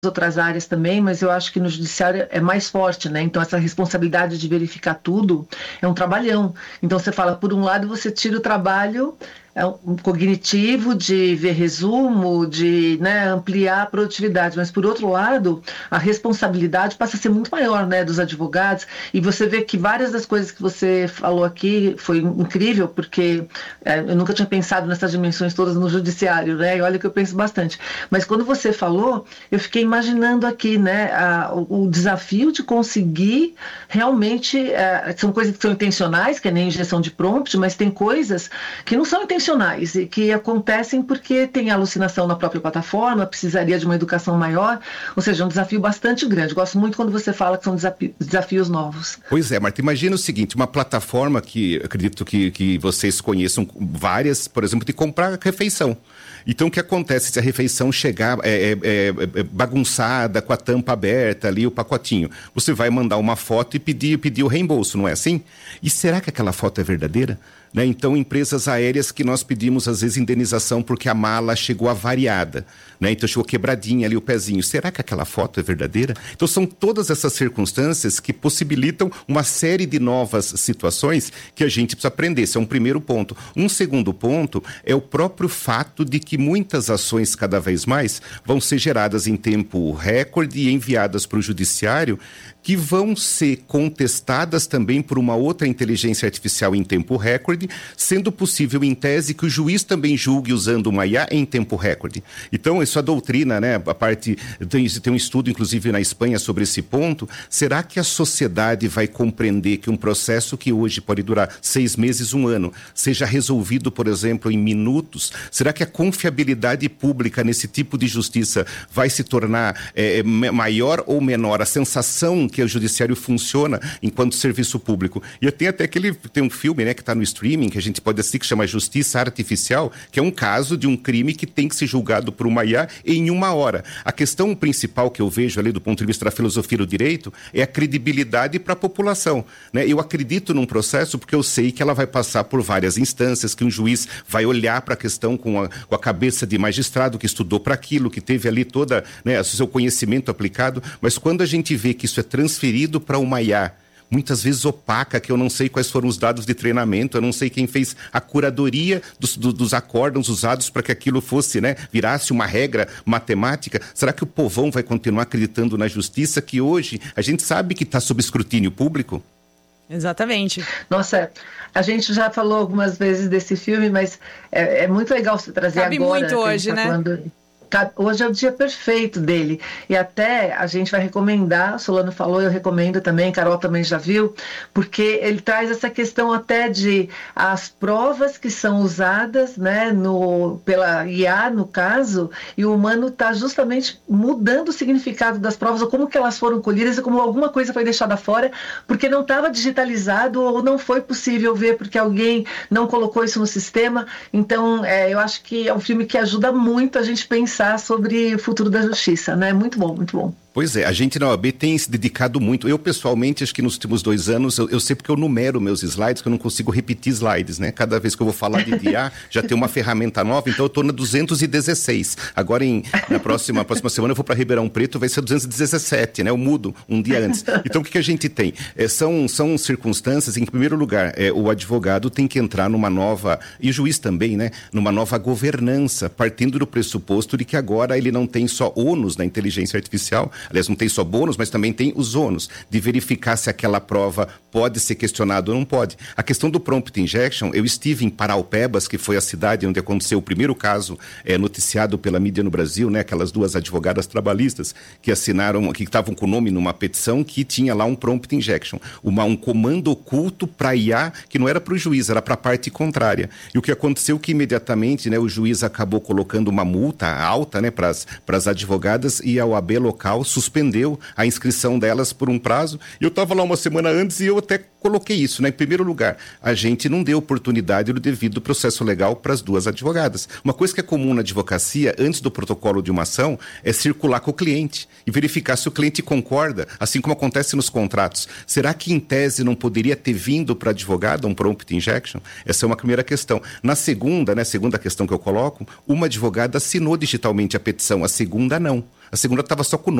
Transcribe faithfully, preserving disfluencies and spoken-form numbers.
outras áreas também, mas eu acho que no judiciário é mais forte, né? Então essa responsabilidade de verificar tudo é um trabalhão. Então você fala, por um lado você tira o trabalho é um cognitivo de ver resumo, de, né, ampliar a produtividade, mas por outro lado a responsabilidade passa a ser muito maior, né, dos advogados, e você vê que várias das coisas que você falou aqui foi incrível, porque é, eu nunca tinha pensado nessas dimensões todas no judiciário, né, e olha que eu penso bastante, mas quando você falou, eu fiquei imaginando aqui, né, a, o, o desafio de conseguir realmente, é, são coisas que são intencionais, que é nem injeção de prompt, mas tem coisas que não são intencionais e que acontecem porque tem alucinação na própria plataforma, precisaria de uma educação maior, ou seja, um desafio bastante grande. Gosto muito quando você fala que são desafi- desafios novos. Pois é, Marta, imagina o seguinte, uma plataforma que acredito que, que vocês conheçam várias, por exemplo, de comprar refeição. Então, o que acontece se a refeição chegar é, é, é bagunçada, com a tampa aberta ali, o pacotinho? Você vai mandar uma foto e pedir, pedir o reembolso, não é assim? E será que aquela foto é verdadeira? Né? Então, empresas aéreas que nós pedimos, às vezes, indenização porque a mala chegou avariada, né? Então chegou quebradinha ali o pezinho. Será que aquela foto é verdadeira? Então, são todas essas circunstâncias que possibilitam uma série de novas situações que a gente precisa aprender. Esse é um primeiro ponto. Um segundo ponto é o próprio fato de que muitas ações, cada vez mais, vão ser geradas em tempo recorde e enviadas para o judiciário, que vão ser contestadas também por uma outra inteligência artificial em tempo recorde, sendo possível, em tese, que o juiz também julgue usando uma I A em tempo recorde. Então, isso é a doutrina, né? A parte, tem, tem um estudo, inclusive, na Espanha sobre esse ponto. Será que a sociedade vai compreender que um processo que hoje pode durar seis meses, um ano, seja resolvido, por exemplo, em minutos? Será que a confiabilidade pública nesse tipo de justiça vai se tornar é, maior ou menor? A sensação que o judiciário funciona enquanto serviço público. E eu tenho até aquele, tem um filme, né, que está no streaming, que a gente pode assistir, que chama Justiça Artificial, que é um caso de um crime que tem que ser julgado por uma I A em uma hora. A questão principal que eu vejo ali do ponto de vista da filosofia do direito é a credibilidade para a população, né? Eu acredito num processo porque eu sei que ela vai passar por várias instâncias, que um juiz vai olhar para a questão com a, com a cabeça de magistrado que estudou para aquilo, que teve ali toda, né, o seu conhecimento aplicado, mas quando a gente vê que isso é transferido para uma I A, muitas vezes opaca, que eu não sei quais foram os dados de treinamento, eu não sei quem fez a curadoria dos, do, dos acórdãos usados para que aquilo fosse, né, virasse uma regra matemática. Será que o povão vai continuar acreditando na justiça que hoje a gente sabe que está sob escrutínio público? Exatamente. Nossa, a gente já falou algumas vezes desse filme, mas é, é muito legal você trazer Cabe agora. muito hoje, tá, né? Falando... Hoje é o dia perfeito dele, e até a gente vai recomendar, o Solano falou, eu recomendo também, Carol também já viu, porque ele traz essa questão até de as provas que são usadas, né, no, pela I A no caso, e o humano está justamente mudando o significado das provas, ou como que elas foram colhidas, ou como alguma coisa foi deixada fora, porque não estava digitalizado, ou não foi possível ver, porque alguém não colocou isso no sistema. Então é, eu acho que é um filme que ajuda muito a gente pensar sobre o futuro da justiça, né? Muito bom, muito bom. Pois é, a gente na O A B tem se dedicado muito. Eu, pessoalmente, acho que nos últimos dois anos, eu, eu sei porque eu numero meus slides, que eu não consigo repetir slides, né? Cada vez que eu vou falar de I A, já tem uma ferramenta nova, então eu estou na duzentos e dezesseis. Agora, em, na próxima, próxima semana, eu vou para Ribeirão Preto, vai ser duzentos e dezessete, né? Eu mudo um dia antes. Então, o que, que a gente tem? É, são, são circunstâncias em que, em primeiro lugar, é, o advogado tem que entrar numa nova, e o juiz também, né? Numa nova governança, partindo do pressuposto de que agora ele não tem só ônus na inteligência artificial. Aliás, não tem só bônus, mas também tem os ônus de verificar se aquela prova pode ser questionada ou não pode. A questão do prompt injection, eu estive em Paraupebas, que foi a cidade onde aconteceu o primeiro caso é, noticiado pela mídia no Brasil, né? Aquelas duas advogadas trabalhistas que assinaram, que estavam com o nome numa petição que tinha lá um prompt injection, uma, um comando oculto para I A que não era para o juiz, era para a parte contrária. E o que aconteceu que imediatamente, né, o juiz acabou colocando uma multa alta, né, para as advogadas, e a O A B local suspendeu a inscrição delas por um prazo. Eu estava lá uma semana antes e eu até coloquei isso, né? Em primeiro lugar, a gente não deu oportunidade do devido processo legal para as duas advogadas. Uma coisa que é comum na advocacia, antes do protocolo de uma ação, é circular com o cliente e verificar se o cliente concorda, assim como acontece nos contratos. Será que, em tese, não poderia ter vindo para a advogada um prompt injection? Essa é uma primeira questão. Na segunda, né, segunda questão que eu coloco, uma advogada assinou digitalmente a petição, a segunda não. A segunda estava só com o